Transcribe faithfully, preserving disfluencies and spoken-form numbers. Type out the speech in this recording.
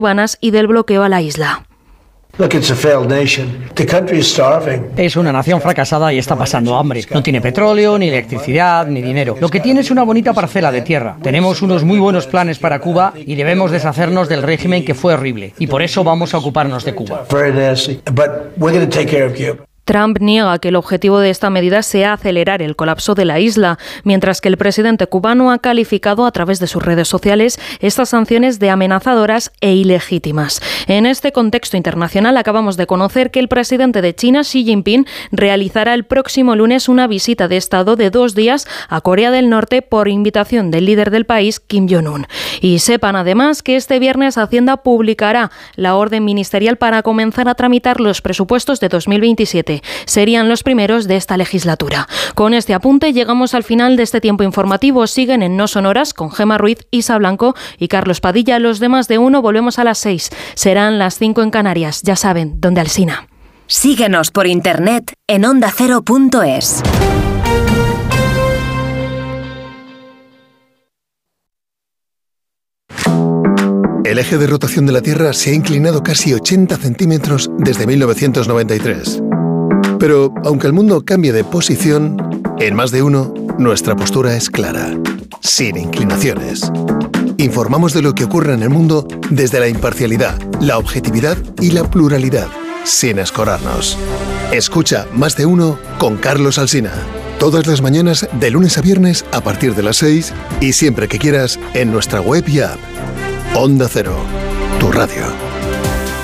cubanas y del bloqueo a la isla. Es una nación fracasada y está pasando hambre. No tiene petróleo, ni electricidad, ni dinero. Lo que tiene es una bonita parcela de tierra. Tenemos unos muy buenos planes para Cuba y debemos deshacernos del régimen que fue horrible. Y por eso vamos a ocuparnos de Cuba. Trump niega que el objetivo de esta medida sea acelerar el colapso de la isla, mientras que el presidente cubano ha calificado a través de sus redes sociales estas sanciones de amenazadoras e ilegítimas. En este contexto internacional acabamos de conocer que el presidente de China, Xi Jinping, realizará el próximo lunes una visita de Estado de dos días a Corea del Norte por invitación del líder del país, Kim Jong-un. Y sepan además que este viernes Hacienda publicará la orden ministerial para comenzar a tramitar los presupuestos de dos mil veintisiete. Serían los primeros de esta legislatura. Con este apunte llegamos al final de este tiempo informativo. Siguen en No Sonoras con Gemma Ruiz, Isa Blanco y Carlos Padilla. Los demás de uno volvemos a las seis. Serán las cinco en Canarias. Ya saben, donde Alsina. Síguenos por internet en onda cero punto es. El eje de rotación de la Tierra se ha inclinado casi ochenta centímetros desde mil novecientos noventa y tres. Pero, aunque el mundo cambie de posición, en Más de Uno, nuestra postura es clara, sin inclinaciones. Informamos de lo que ocurre en el mundo desde la imparcialidad, la objetividad y la pluralidad, sin escorarnos. Escucha Más de Uno con Carlos Alsina. Todas las mañanas, de lunes a viernes, a partir de las seis y siempre que quieras, en nuestra web y app. Onda Cero, tu radio.